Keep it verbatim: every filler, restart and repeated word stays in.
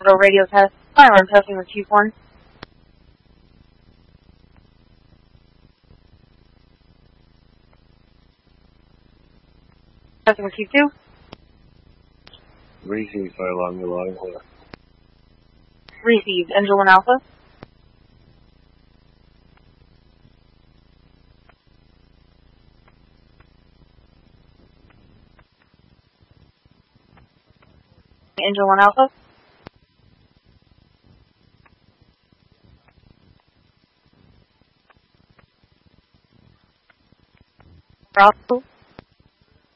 Go radio test. Firearm testing with Chief one. Testing with Chief two. Received fire alarm, your line. Received. Angel one Alpha. Angel one Alpha. Bravo.